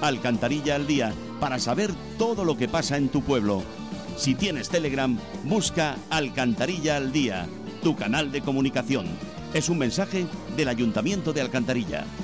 Alcantarilla al Día, para saber todo lo que pasa en tu pueblo. Si tienes Telegram, busca Alcantarilla al Día, tu canal de comunicación. Es un mensaje del Ayuntamiento de Alcantarilla.